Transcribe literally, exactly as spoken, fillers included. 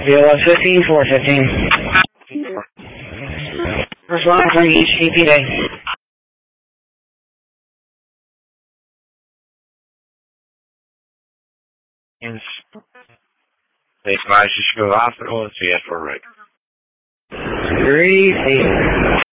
copy. one fifteen, four fifteen. First line for each G P day. They advise you to go to the hospital and see us for Rick. Three, eight.